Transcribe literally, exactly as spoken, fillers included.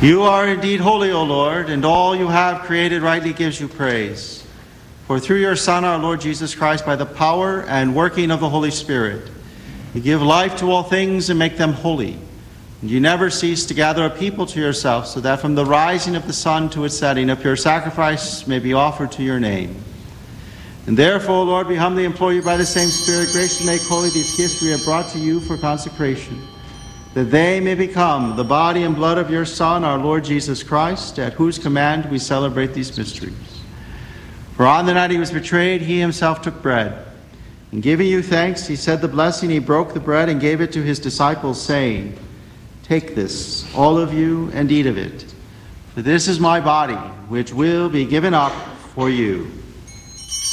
You are indeed holy, O Lord, and all you have created rightly gives you praise. For through your Son, our Lord Jesus Christ, by the power and working of the Holy Spirit, you give life to all things and make them holy. And you never cease to gather a people to yourself, so that from the rising of the sun to its setting, a pure sacrifice may be offered to your name. And therefore, Lord, we humbly implore you by the same Spirit, graciously make holy these gifts we have brought to you for consecration, that they may become the body and blood of your Son, our Lord Jesus Christ, at whose command we celebrate these mysteries. For on the night he was betrayed, he himself took bread. And giving you thanks, he said the blessing, he broke the bread and gave it to his disciples, saying, "Take this, all of you, and eat of it, for this is my body, which will be given up for you."